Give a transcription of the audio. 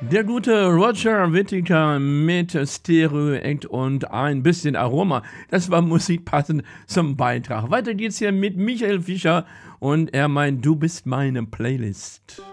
Der gute Roger Whittaker mit Stereo Act und ein bisschen Aroma. Das war Musik passend zum Beitrag. Weiter geht's hier mit Michael Fischer und er meint, du bist meine Playlist.